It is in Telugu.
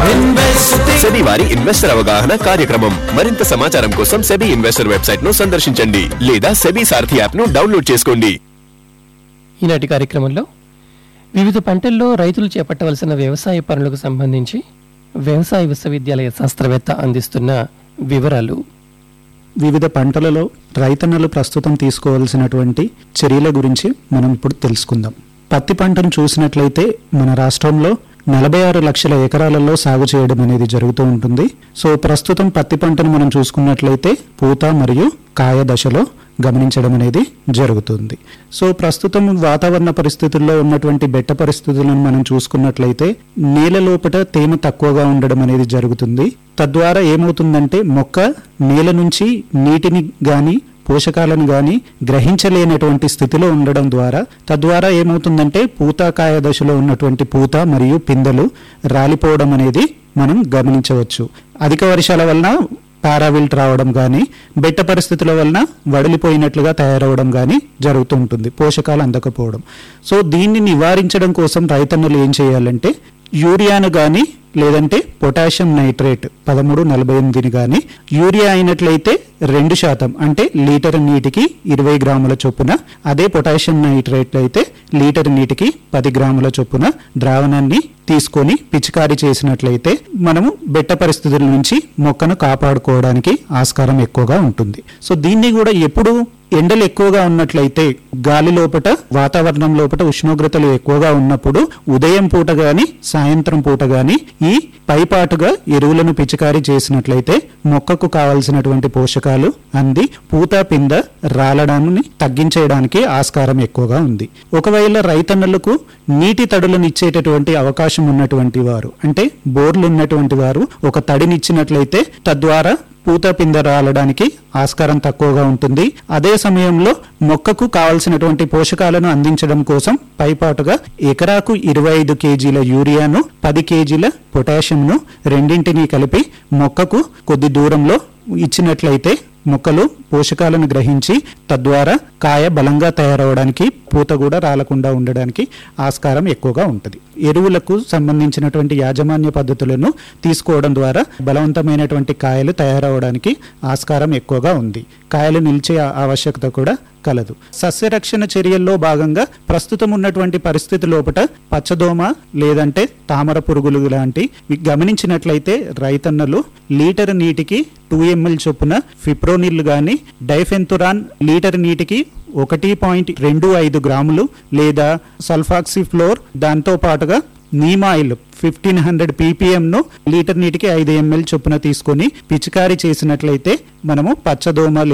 సెబీ వారి ఇన్వెస్టర్ అవగాహన కార్యక్రమం. మరింత సమాచారం కోసం సెబీ ఇన్వెస్టర్ వెబ్సైట్ ను సందర్శించండి లేదా సెబీ సారథి యాప్ ను డౌన్లోడ్ చేసుకోండి. ఈనాటి కార్యక్రమంలో వివిధ పంటల్లో రైతులు చేపట్టవలసిన వ్యవసాయ పనులకు సంబంధించి వ్యవసాయ విశ్వవిద్యాలయ శాస్త్రవేత్త అందిస్తున్న వివరాలు. వివిధ పంటలలో రైతన్నలు ప్రస్తుతం తీసుకోవాల్సినటువంటి చర్యల గురించి మనం ఇప్పుడు తెలుసుకుందాం. పత్తి పంటను చూసినట్లయితే మన రాష్ట్రంలో 46 లక్షల ఎకరాలలో సాగు చేయడం అనేది జరుగుతూ ఉంటుంది. సో ప్రస్తుతం పత్తి పంటను మనం చూసుకున్నట్లయితే పూత మరియు కాయ దశలో గమనించడం అనేది జరుగుతుంది. సో ప్రస్తుతం వాతావరణ పరిస్థితుల్లో ఉన్నటువంటి బెట్ట పరిస్థితులను మనం చూసుకున్నట్లయితే నేల లోపల తేమ తక్కువగా ఉండడం అనేది జరుగుతుంది. తద్వారా ఏమవుతుందంటే మొక్క నేల నుంచి నీటిని గాని పోషకాలను గాని గ్రహించలేనటువంటి స్థితిలో ఉండడం ద్వారా తద్వారా ఏమవుతుందంటే పూతకాయ దశలో ఉన్నటువంటి పూత మరియు పిందెలు రాలిపోవడం అనేది మనం గమనించవచ్చు. అధిక వర్షాల వలన పారావిల్ట్ రావడం కానీ బెట్ట పరిస్థితుల వలన వడిలిపోయినట్లుగా తయారవడం కానీ జరుగుతూ ఉంటుంది, పోషకాలు అందకపోవడం. సో దీన్ని నివారించడం కోసం రైతన్నలు ఏం చేయాలంటే యూరియాను కానీ లేదంటే పొటాషియం నైట్రేట్ 1348ని కానీ యూరియా అయినట్లయితే 2% అంటే లీటర్ నీటికి 20 గ్రాముల చొప్పున, అదే పొటాషియం నైట్రేట్ అయితే లీటర్ నీటికి 10 గ్రాముల చొప్పున ద్రావణాన్ని తీసుకొని పిచికారీ చేసినట్లయితే మనము బెట్ట పరిస్థితుల నుంచి మొక్కను కాపాడుకోవడానికి ఆస్కారం ఎక్కువగా ఉంటుంది. సో దీన్ని కూడా ఎప్పుడు ఎండలు ఎక్కువగా ఉన్నట్లయితే గాలి లోపట వాతావరణం లోపట ఉష్ణోగ్రతలు ఎక్కువగా ఉన్నప్పుడు ఉదయం పూట గాని సాయంత్రం పూట గాని ఈ పైపాటుగా ఎరువులను పిచికారీ చేసినట్లయితే మొక్కకు కావలసినటువంటి పోషకాలు అంది పూత పింద రాలడాన్ని తగ్గించేయడానికి ఆస్కారం ఎక్కువగా ఉంది. ఒకవేళ రైతన్నలకు నీటి తడులను ఇచ్చేటటువంటి అవకాశం ఉన్నటువంటి వారు అంటే బోర్లు ఉన్నటువంటి వారు ఒక తడినిచ్చినట్లయితే తద్వారా పూత పింద రాలడానికి ఆస్కారం తక్కువగా ఉంటుంది. అదే సమయంలో మొక్కకు కావలసినటువంటి పోషకాలను అందించడం కోసం పైపాటుగా ఎకరాకు 25 కేజీల యూరియాను 10 కేజీల పొటాషియంను రెండింటినీ కలిపి మొక్కకు కొద్ది దూరంలో ఇచ్చినట్లయితే మొక్కలు పోషకాలను గ్రహించి తద్వారా కాయ బలంగా తయారవడానికి పూత కూడా రాలకుండా ఉండడానికి ఆస్కారం ఎక్కువగా ఉంటుంది. ఎరువులకు సంబంధించినటువంటి యాజమాన్య పద్ధతులను తీసుకోవడం ద్వారా బలవంతమైనటువంటి కాయలు తయారవడానికి ఆస్కారం ఎక్కువగా ఉంది. కాయలు నిలిచే ఆవశ్యకత కూడా కలదు. సస్యరక్షణ చర్యల్లో భాగంగా ప్రస్తుతం ఉన్నటువంటి పరిస్థితి లోపల పచ్చదోమ లేదంటే తామర పురుగులు లాంటి గమనించినట్లయితే రైతన్నలు లీటర్ నీటికి 2 ml చొప్పున ఫిప్రోనిల్ గాని డైఫెన్తురాన్ లీటర్ నీటికి 1.25 గ్రాములు లేదా సల్ఫాక్సిఫ్లోర్ దాంతో పాటుగా నీమ్ ఆయిల్ 1500 ppm ను లీటర్ నీటికి 5 ml చొప్పున తీసుకొని పిచికారీ చేసినట్లయితే మనము పచ్చదోమ